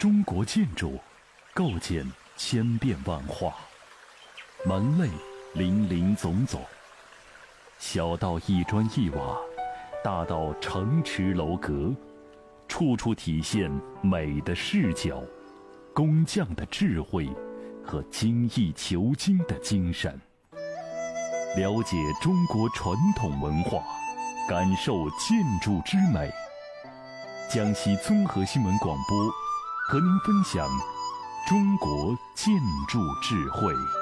中国建筑构建千变万化，门类林林总总，小到一砖一瓦，大到城池楼阁，处处体现美的视角、工匠的智慧和精益求精的精神。了解中国传统文化，感受建筑之美。江西综合新闻广播和您分享中国建筑智慧。